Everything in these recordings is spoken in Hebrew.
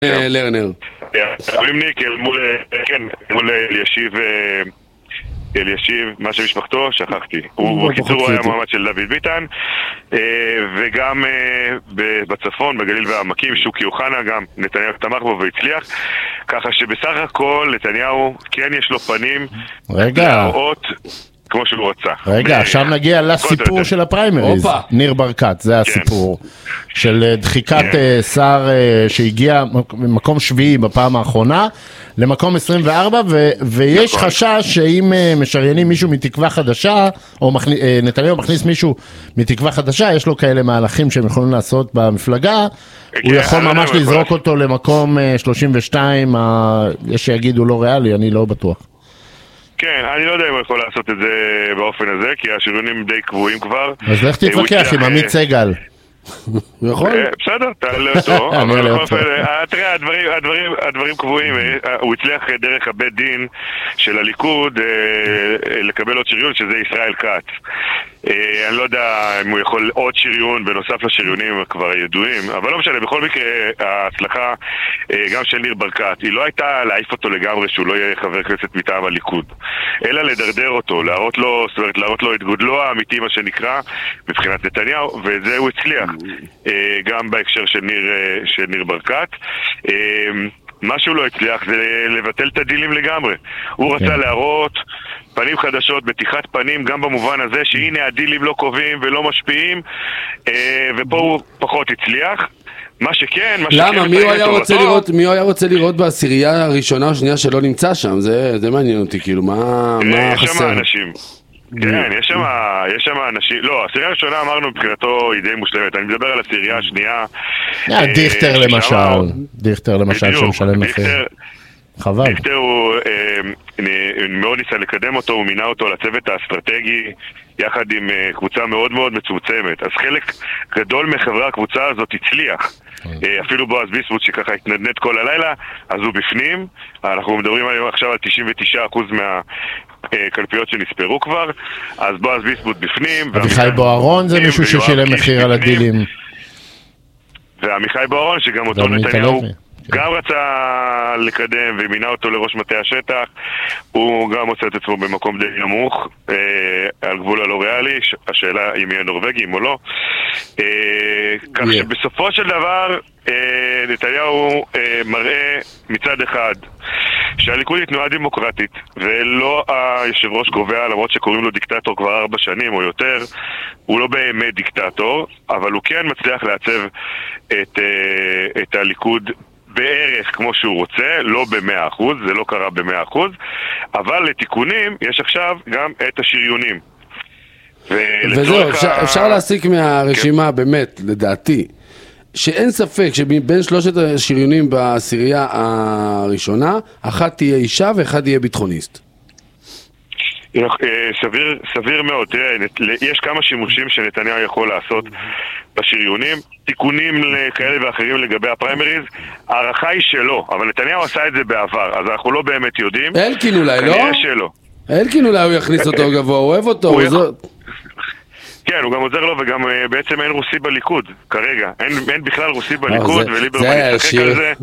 לרנר. אומרים ניקל מול אלישיב, מה שמשפחתו, שכחתי. הוא בקיצור היה מועמד של דוד ביטן, וגם בצפון, בגליל והעמקים, שוקי אוחנה גם, נתניהו תמך בו והצליח, ככה שבסך הכל נתניהו כן יש לו פנים להראות כמו שהוא רצה. רגע, עכשיו נגיע לסיפור של הפריימריז. ניר ברקת, זה הסיפור של דחיקת שר שהגיע במקום שביעי בפעם האחרונה למקום 24, ויש חשש שאם משריינים מישהו מתקווה חדשה, או נתניהו מכניס מישהו מתקווה חדשה, יש לו כאלה מהלכים שהם יכולים לעשות במפלגה, הוא יכול ממש לזרוק אותו למקום 32, יש שיגידו לא ריאלי, אני לא בטוח. כן, אני לא יודע אם הוא יכול לעשות את זה באופן הזה, כי השריונים די קבועים כבר. אז לך תתווכח עם עמית סגל. הוא יכול? בסדר, תעלה אותו. תראה, הדברים קבועים. הוא הצליח דרך הבית דין של הליכוד לקבל עוד שריון, שזה ישראל כץ. אני לא יודע אם הוא יכול עוד שריון בנוסף לשריונים כבר ידועים, אבל לא משנה, בכל מקרה ההצלחה גם של ניר ברקת היא לא הייתה להעיף אותו לגמרי שהוא לא יהיה חבר כנסת מטעם הליכוד, אלא לדרדר אותו, להראות לו את גודלו האמיתי, מה שנקרא, מבחינת נתניהו, וזה הוא הצליח גם בהקשר של ניר ברקת. מה שהוא לא הצליח זה לבטל את הדילים לגמרי. הוא רצה להראות פנים חדשות, בתיחת פנים, גם במובן הזה שהנה הדילים לא קובעים ולא משפיעים, ופה הוא פחות הצליח. מה שכן, למה? מי הוא היה רוצה לראות בעשירייה הראשונה או שנייה שלא נמצא שם? זה מעניין אותי, כאילו, מה חסר? יש שם אנשים. כן, יש שם אנשים, לא, הסירייה הראשונה אמרנו מבחינתו היא די מושלמת, אני מדבר על הסירייה השנייה. דיכטר למשל שמשלם מחיר. חבל. דיכטר הוא מאוד ניסה לקדם אותו, הוא מינה אותו לצוות האסטרטגי יחד עם קבוצה מאוד מאוד מצומצמת, אז חלק גדול מחברי הקבוצה הזאת הצליח. אפילו בועז ביסמוט שככה התנדנד כל הלילה, אז הוא בפנים. אנחנו מדברים עכשיו על 99% קלפיות שנספרו כבר, אז בועז ביסמוט בפנים. אביחי בוארון זה מישהו ששילם מחיר על הדילים. ועמיחי בוארון שגם אותו נתניהו גם רצה לקדם ומינה אותו לראש מטה השטח, הוא גם מוצא את עצמו במקום די נמוך, על גבול הלא ריאלי, השאלה אם יהיה נורווגים או לא. כך שבסופו של דבר נתניהו מראה מצד אחד שהליכוד היא תנועה דמוקרטית ולא היושב ראש קובע, למרות שקוראים לו דיקטטור כבר 4 שנים או יותר, הוא לא באמת דיקטטור, אבל הוא כן מצליח לעצב את הליכוד בערך כמו שהוא רוצה, לא ב100%, זה לא קרה ב100%, אבל לתיקונים יש עכשיו גם את השריונים. וזהו, אפשר להסיק מהרשימה באמת, לדעתי, שאין ספק שבין 3 השריונים בעשירייה הראשונה, אחת תהיה אישה ואחד יהיה ביטחוניסט. סביר מאוד. תראה, יש כמה שימושים שנתניהו יכול לעשות בשריונים, תיקונים כאלה ואחרים לגבי הפריימריז, הערכה היא שלא, אבל נתניהו עשה את זה בעבר, אז אנחנו לא באמת יודעים. אלקין אולי, לא? כנראה שלא. אלקין אולי הוא יכניס אותו גבוה, הוא אוהב אותו. כן, הוא גם עוזר לו, וגם בעצם אין רוסי בליכוד כרגע, אין בכלל רוסי בליכוד, וליברמן ישחק על זה.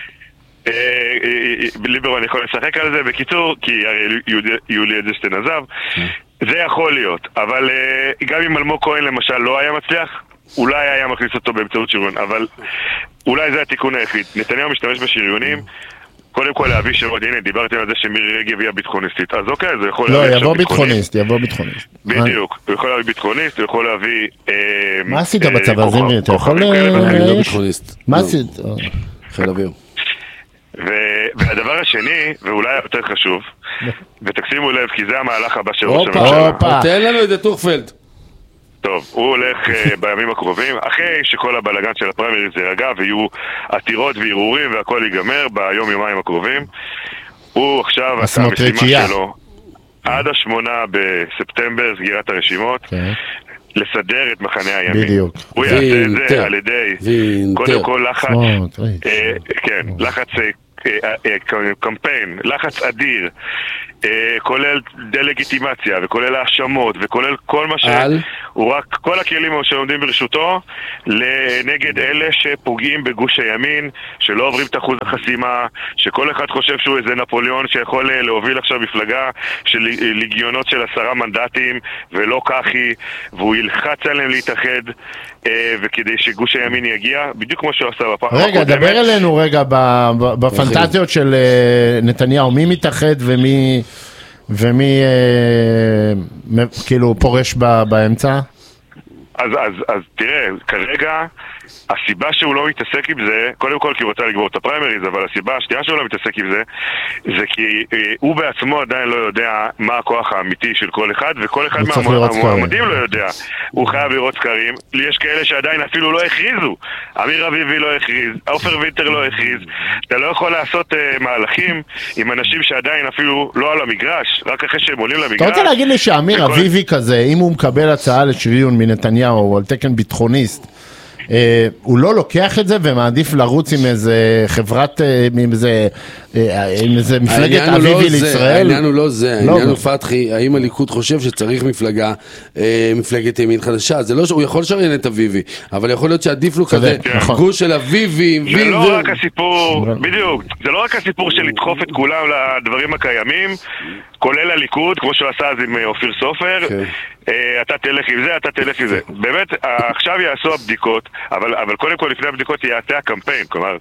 ליברמן יכול לשחק על זה. בקיצור, כי יולי אדלשטיין עזב, זה יכול להיות, אבל גם אם אלמוג כהן למשל לא היה מצליח, אולי היה מכניס אותו באמצעות שריון, אבל אולי זה התיקון היחיד. נתניהו משתמש בשריונים, קודם כל להביא שרוד, הנה דיברתם על זה שמירי רגב היא הביטחוניסטית, אז אוקיי, זה יכול להביא... לא, יבוא ביטחוניסט. בדיוק, הוא יכול להביא ביטחוניסט, הוא יכול להביא... מה עשית בצבא, זמרי? אתה יכול... לא ביטחוניסט. מה עשית? חיל אוויר. והדבר השני, ואולי יותר חשוב, ותקשימו לב, כי זה המהלך הבא של ראש הממשלה. תן לנו את זה טוכפלד. טוב, הוא הולך בימים הקרובים, אחרי שכל הבלגן של הפריימריז יירגע ויהיו עתירות וערעורים והכל ייגמר ביום-יומיים הקרובים, הוא עכשיו עשה משימה שלו עד 8 בספטמבר, סגירת הרשימות, לסדר את מחנה הימין. בדיוק. הוא יעשה את זה על ידי קודם כל לחץ קמפיין, לחץ אדיר, כולל דה-לגיטימציה וכולל האשמות וכולל כל מה הוא רק כל הכלים שעומדים ברשותו נגד אלה שפוגעים בגוש הימין, שלא עוברים את אחוז החסימה, שכל אחד חושב שהוא איזה נפוליאון שיכול להוביל עכשיו מפלגה של ליגיונות של 10 מנדטים, ולא ככי, והוא ילחץ עליהם להתאחד, וכדי שגוש הימין יגיע, בדיוק כמו שהוא עשה בפעם הקודמת. רגע, דבר אלינו רגע בפנטזיות של נתניהו, מי מתאחד ומי כאילו פורש באמצע? אז תראה, כרגע הסיבה שהוא לא מתעסק עם זה, קודם כל כי הוא רוצה לגבור את הפריימריז, אבל הסיבה השנייה שהוא לא מתעסק עם זה, זה כי הוא בעצמו עדיין לא יודע מה הכוח האמיתי של כל אחד, וכל אחד מהמועמדים לא יודע. הוא חייב לראות סקרים. יש כאלה שעדיין אפילו לא הכריזו. אמיר אביבי לא הכריז, עופר וינטר לא הכריז. אתה לא יכול לעשות מהלכים עם אנשים שעדיין אפילו לא על המגרש, רק אחרי שהם עולים למגרש. אתה רוצה להגיד לי שאמיר אביבי כזה, אם הוא מקבל הצעה לשריון מנתניהו או על תקן ביטחוניסט, הוא לא לוקח את זה ומעדיף לרוץ עם איזה חברת, עם איזה מפלגת אביבי לישראל? העניין הוא לא זה, העניין הוא פתחי, האם הליכוד חושב שצריך מפלגת ימין חדשה? זה לא שהוא יכול לשריין את אביבי, אבל יכול להיות שעדיף לו כזה גוש של אביבי. זה לא רק הסיפור, בדיוק, זה לא רק הסיפור של לדחוף את כולם לדברים הקיימים, כולל הליכוד, כמו שהוא עשה אז עם אופיר סופר, אתה תלך עם זה, אתה תלך עם זה. באמת, עכשיו יעשו הבדיקות, אבל קודם כל לפני הבדיקות יעשה הקמפיין, כלומר,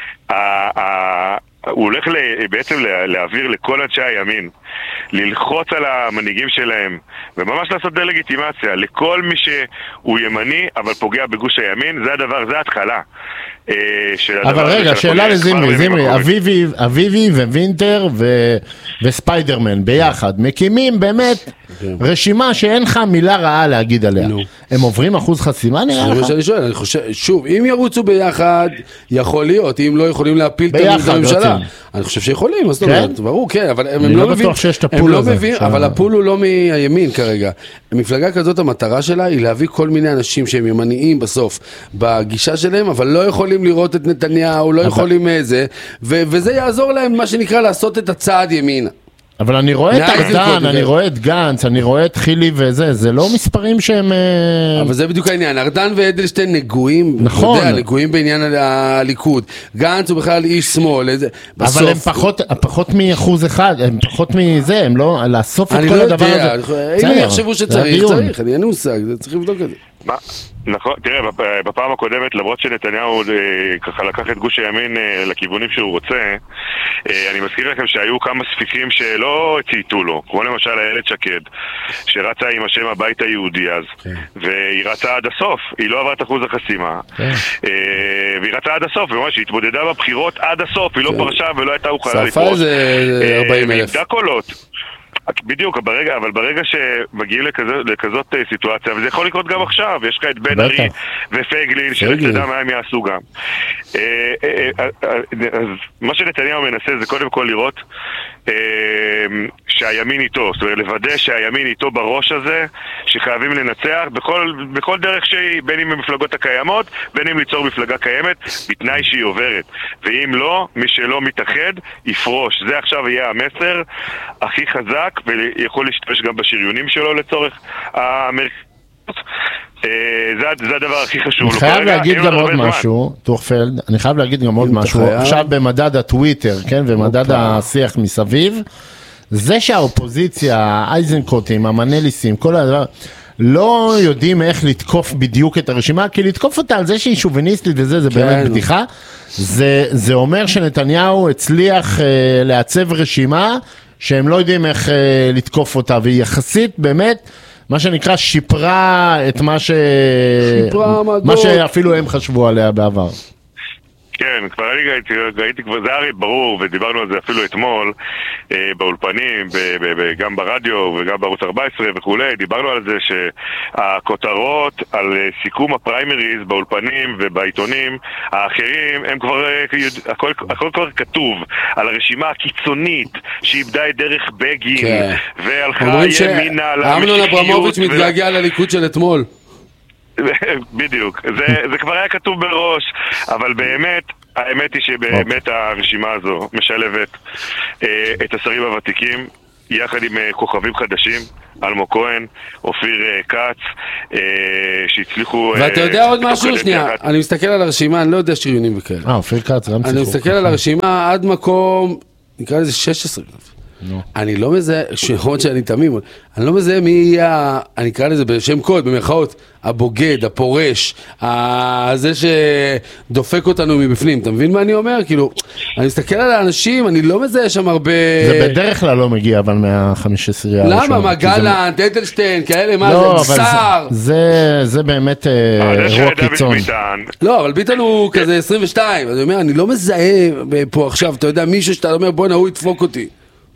הוא הולך בעצם להעביר לכל אנשי הימין, ללחוץ על המנהיגים שלהם, וממש לעשות דלגיטימציה לכל מי שהוא ימני, אבל פוגע בגוש הימין, זה הדבר, זה ההתחלה. אבל רגע, שאלה לזמרי, אביבי ווינטר וספיידרמן ביחד, מקימים באמת רשימה שאין לך מילה רעה להגיד עליה. הם עוברים אחוז חסימה נראה לך? זה מה שאני שואל, אני חושב, שוב, אם ירוצו ביחד, יכול להיות, אם לא יכולים להפיל את הממשלה. אני חושב שיכולים, אז זאת אומרת, ברור, כן, אבל הם לא מבינים, אבל הפול הוא לא מהימין כרגע. מפלגה כזאת, המטרה שלה היא להביא כל מיני אנשים שהם ימניים בסוף, בגישה שלהם, אבל לא יכולים לראות את נתניהו, לא יכולים זה, וזה יעזור להם, מה שנקרא, לעשות את הצעד ימין. אבל אני רואה את ארדן, אני רואה את גנץ, אני רואה את חילי וזה, זה לא מספרים שהם... אבל זה בדיוק העניין, ארדן ואדלשטיין נגועים, נכון. נגועים בעניין הליכוד, גנץ הוא בכלל איש שמאל, אבל הם פחות מ1%, הם פחות מזה, הם לא, לאסוף את כל הדבר הזה. אם הם יחשבו שצריך, אני אין מושג, צריך לבדוק את זה. מה? נכון, תראה, בפעם הקודמת, למרות שנתניהו ככה לקח את גוש הימין לכיוונים שהוא רוצה, אני מזכיר לכם שהיו כמה ספיקים שלא צייתו לו, כמו למשל איילת שקד, שרצה עם השם הבית היהודי אז, והיא רצה עד הסוף, היא לא עברה את אחוז החסימה, והיא רצה עד הסוף, ממש, היא התמודדה בבחירות עד הסוף, היא לא פרשה ולא הייתה אוכלה לפרוש. שרפה איזה 40,000. ועידה קולות. בדיוק, אבל ברגע שמגיעים לכזאת סיטואציה, וזה יכול לקרות גם עכשיו, יש לך את בן ארי ופייגלין, שתדע מה הם יעשו גם. אז מה שנתניהו מנסה זה קודם כל לראות שהימין איתו, זאת אומרת לוודא שהימין איתו בראש הזה, שחייבים לנצח בכל דרך שהיא, בין אם במפלגות הקיימות, בין אם ליצור מפלגה קיימת, בתנאי שהיא עוברת. ואם לא, מי שלא מתאחד, יפרוש. זה עכשיו יהיה המסר הכי חזק, ויכול להשתמש גם בשריונים שלו לצורך המרכז. זה הדבר הכי חשוב. אני חייב להגיד גם עוד משהו, טורפלד, אני חייב להגיד גם עוד משהו, עכשיו במדד הטוויטר, כן, ומדד השיח מסביב, זה שהאופוזיציה, האייזנקוטים, המנליסים, כל הדבר, לא יודעים איך לתקוף בדיוק את הרשימה, כי לתקוף אותה על זה שהיא שוביניסטית וזה, זה באמת בדיחה, זה אומר שנתניהו הצליח לעצב רשימה, שהם לא יודעים איך לתקוף אותה, והיא יחסית באמת, מה שנקרא שיפרה את מה שאפילו הם חשבו עליה בעבר. כן, כבר ראיתי כבר, זה הרי ברור, ודיברנו על זה אפילו אתמול באולפנים, גם ברדיו וגם בערוץ 14 וכולי, דיברנו על זה שהכותרות על סיכום הפריימריז באולפנים ובעיתונים האחרים, הם כבר, הכל כבר כתוב על הרשימה הקיצונית שאיבדה את דרך בגין, והלכה ימינה אמנון אברמוביץ' מתגעגע לליכוד של אתמול. בדיוק, זה כבר היה כתוב בראש, אבל באמת, האמת היא שבאמת הרשימה הזו משלבת את השרים הוותיקים יחד עם כוכבים חדשים, אלמו כהן, אופיר כץ, שהצליחו... ואתה יודע עוד משהו? שנייה, אני מסתכל על הרשימה, אני לא יודע שריונים וכאלה. אופיר כץ, גם אני מסתכל על הרשימה עד מקום, נקרא לזה 16. אני לא מזהה, שחוד שאני תמים, אני לא מזהה מי יהיה, אני אקרא לזה בשם קוד, במרכאות, הבוגד, הפורש, זה שדופק אותנו מבפנים, אתה מבין מה אני אומר? כאילו, אני מסתכל על האנשים, אני לא מזהה שם הרבה... זה בדרך כלל לא מגיע, אבל מה-15 הראשון. למה? מה, גלנט, אדלשטיין, כאלה, מה זה, שר? זה באמת אירוע קיצון. לא, אבל ביטן הוא כזה 22, אז אני אומר, אני לא מזהה פה עכשיו, אתה יודע, מישהו שאתה אומר, בוא נהוא ידפוק אותי.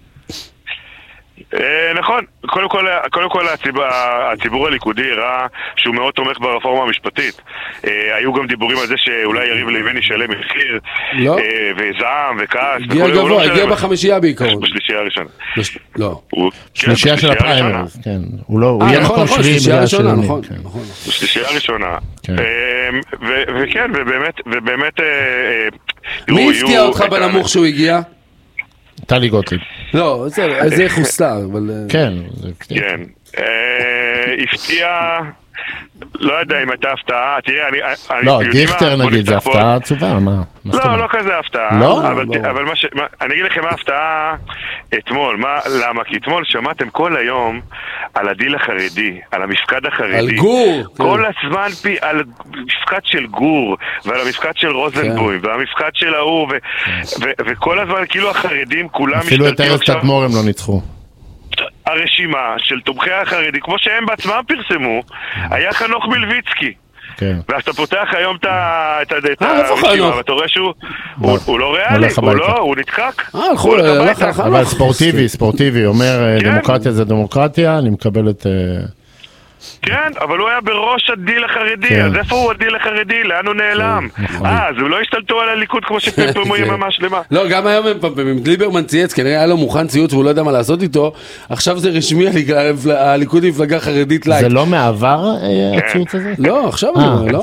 נכון, קודם כל הציבור הליכודי ראה שהוא מאוד תומך ברפורמה המשפטית. היו גם דיבורים על זה שאולי יריב לוין ישלם מחיר וזעם וכעס. הגיע גבוה, הגיע בחמישייה בעיקרון. בשלישייה הראשונה. לא. שלישייה של הפריימריז, כן. הוא יהיה מקום שביעי בשלישייה הראשונה, נכון. בשלישייה הראשונה. וכן, ובאמת... מי הפתיע אותך בנמוך שהוא הגיע? טלי גוטליב. לא, זה חוסר, אבל... כן. כן. הפתיע... לא יודע אם הייתה הפתעה, תראה, אני... לא, דיכטר נגיד, זה הפתעה עצובה, מה? לא כזה הפתעה. לא? אבל אני אגיד לכם מה ההפתעה אתמול, למה? כי אתמול שמעתם כל היום על הדיל החרדי, על המפקד החרדי. על גור. כל הזמן על המפקד של גור, ועל המפקד של רוזנבוים, ועל המפקד של ההוא, וכל הזמן כאילו החרדים כולם אפילו את ארז תדמור הם לא ניצחו. הרשימה של תומכי החרדי, כמו שהם בעצמם פרסמו, היה חנוך מלביצקי. ואז אתה פותח היום את הרשימה, ואתה רואה שהוא לא ריאלי, הוא נדחק. אבל ספורטיבי, אומר דמוקרטיה זה דמוקרטיה, אני מקבל את... כן, אבל הוא היה בראש הדיל החרדי, אז איפה הוא הדיל החרדי? לאן הוא נעלם? אז הוא לא השתלטו על הליכוד כמו שפמפמו יממה שלמה. לא, גם היום ליברמן צייץ, כנראה היה לו מוכן ציוץ והוא לא יודע מה לעשות איתו, עכשיו זה רשמי, הליכוד היא מפלגה חרדית לייט. זה לא מעבר הציוץ הזה? לא, עכשיו לא.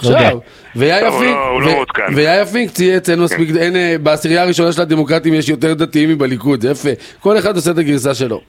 ויאיה פינק צייץ, בעשירייה הראשונה של הדמוקרטים יש יותר דתיים מבליכוד, זה יפה. כל אחד עושה את הגרסה שלו.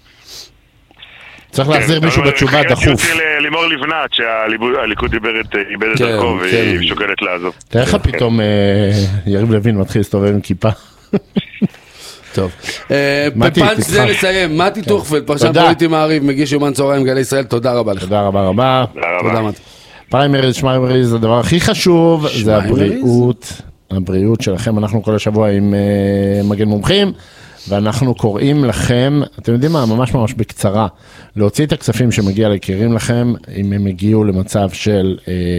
צריך להחזיר מישהו בתשובה דחוף. לימור לבנת שהליכוד איבד את דרכו והיא שוקלת לעזוב. תראה לך פתאום יריב לוין מתחיל להסתובב עם כיפה. טוב. בפאנץ' זה לסיים. מתי טוכפלד, פרשן פוליטי מעריב, מגיש יומן צהריים גלי ישראל, תודה רבה לך. תודה רבה. תודה מתי. פריימריז, הדבר הכי חשוב זה הבריאות שלכם. אנחנו כל השבוע עם מגן מומחים. ואנחנו קוראים לכם, אתם יודעים מה, ממש בקצרה, להוציא את הכספים שמגיע להכירים לכם, אם הם הגיעו למצב של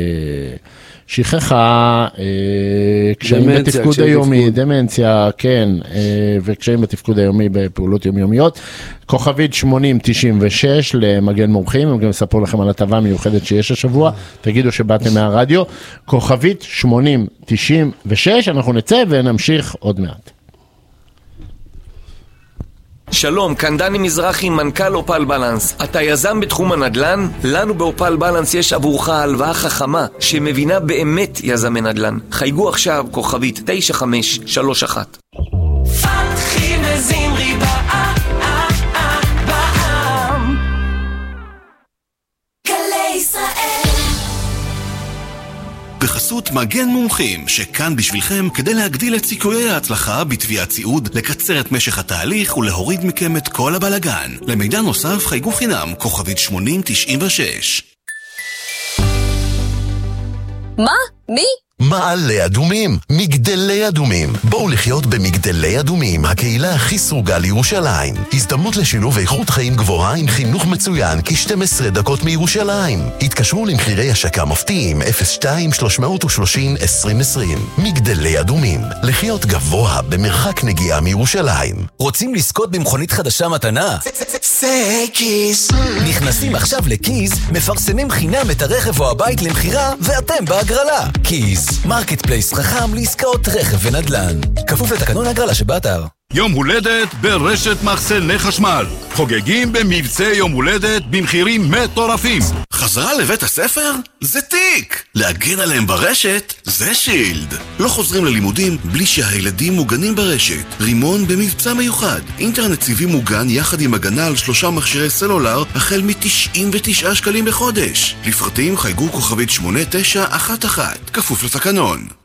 שכחה, קשיים בתפקוד היומי, דמנציה, כן, וקשיים בתפקוד היומי בפעולות יומיומיות, כוכבית 8096 למגן מומחים, הם גם יספרו לכם על הטבה מיוחדת שיש השבוע, תגידו שבאתם מהרדיו, כוכבית 8096, אנחנו נצא ונמשיך עוד מעט. שלום, כאן דני מזרחי, מנכ"ל אופל בלנס. אתה יזם בתחום הנדל"ן? לנו באופל בלנס יש עבורך הלוואה חכמה שמבינה באמת יזמי נדל"ן. חייגו עכשיו כוכבית 9531. פתחי וזמרי בעם גלי ישראל. בחסות מגן מומחים, שכאן בשבילכם כדי להגדיל את סיכויי ההצלחה בתביעת ציוד, לקצר את משך התהליך ולהוריד מכם את כל הבלגן. למידע נוסף חייגו חינם, כוכבית 8096. מה? מי? מעלה אדומים, מגדלי אדומים. בואו לחיות במגדלי אדומים, הקהילה הכי סרוגה לירושלים. הזדמנות לשילוב איכות חיים גבוהה עם חינוך מצוין כ-12 דקות מירושלים. התקשרו למחירי השקה מופתיים 02-330-2020. מגדלי אדומים, לחיות גבוה במרחק נגיעה מירושלים. רוצים לזכות במכונית חדשה מתנה? זה קיז. נכנסים עכשיו לקיז, מפרסמים חינם את הרכב או הבית למחירה ואתם בהגרלה. קיז, מרקט פלייס חכם לעסקאות רכב ונדל"ן. כפוף לתקנון הגרלה שבאתר. יום הולדת ברשת מחסני חשמל. חוגגים במבצע יום הולדת במחירים מטורפים. חזרה לבית הספר? זה תיק! להגן עליהם ברשת? זה שילד. לא חוזרים ללימודים בלי שהילדים מוגנים ברשת. רימון במבצע מיוחד. אינטרנט סיבי מוגן יחד עם הגנה על 3 מכשירי סלולר החל מ-99 שקלים לחודש. לפרטים חייגו כוכבית 8911, כפוף לתקנון.